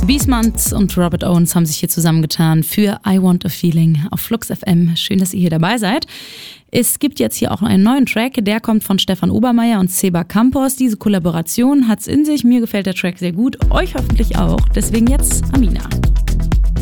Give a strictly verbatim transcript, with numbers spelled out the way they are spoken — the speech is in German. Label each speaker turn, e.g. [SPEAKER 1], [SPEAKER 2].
[SPEAKER 1] Beastmans und Robert Owens haben sich hier zusammengetan für I Want a Feeling auf Flux F M. Schön, dass ihr hier dabei seid. Es gibt jetzt hier auch einen neuen Track, der kommt von Stefan Obermeier und Seba Campos. Diese Kollaboration hat's in sich. Mir gefällt der Track sehr gut, euch hoffentlich auch. Deswegen jetzt Amina.